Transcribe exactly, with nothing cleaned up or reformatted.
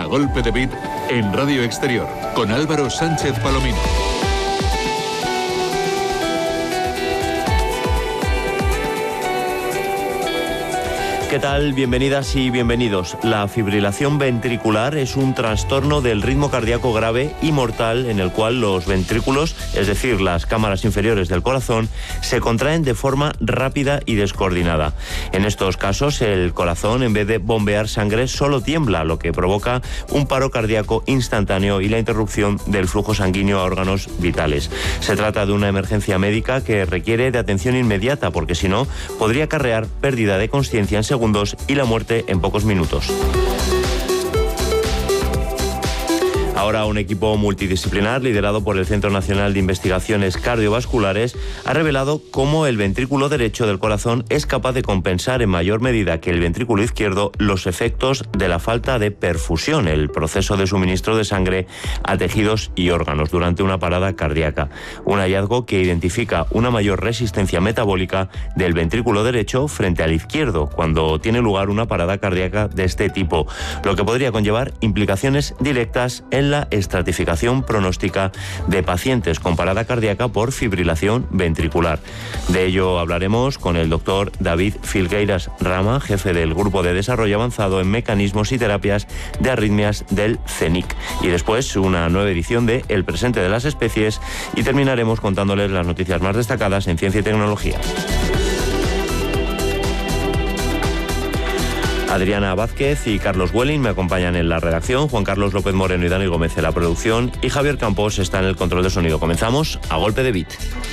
golpe de beat en Radio Exterior con Álvaro Sánchez Palomino. ¿Qué tal? Bienvenidas y bienvenidos. La fibrilación ventricular es un trastorno del ritmo cardíaco grave y mortal en el cual los ventrículos, es decir, las cámaras inferiores del corazón, se contraen de forma rápida y descoordinada. En estos casos, el corazón, en vez de bombear sangre, solo tiembla, lo que provoca un paro cardíaco instantáneo y la interrupción del flujo sanguíneo a órganos vitales. Se trata de una emergencia médica que requiere de atención inmediata, porque si no, podría acarrear pérdida de consciencia en segundos y la muerte en pocos minutos. Ahora un equipo multidisciplinar liderado por el Centro Nacional de Investigaciones Cardiovasculares ha revelado cómo el ventrículo derecho del corazón es capaz de compensar en mayor medida que el ventrículo izquierdo los efectos de la falta de perfusión, el proceso de suministro de sangre a tejidos y órganos durante una parada cardíaca. Un hallazgo que identifica una mayor resistencia metabólica del ventrículo derecho frente al izquierdo cuando tiene lugar una parada cardíaca de este tipo, lo que podría conllevar implicaciones directas en la estratificación pronóstica de pacientes con parada cardíaca por fibrilación ventricular. De ello hablaremos con el doctor David Filgueiras Rama, jefe del Grupo de Desarrollo Avanzado en Mecanismos y Terapias de Arritmias del CENIC. Y después una nueva edición de El presente de las especies y terminaremos contándoles las noticias más destacadas en ciencia y tecnología. Adriana Vázquez y Carlos Welling me acompañan en la redacción, Juan Carlos López Moreno y Dani Gómez en la producción y Javier Campos está en el control de sonido. Comenzamos a golpe de beat.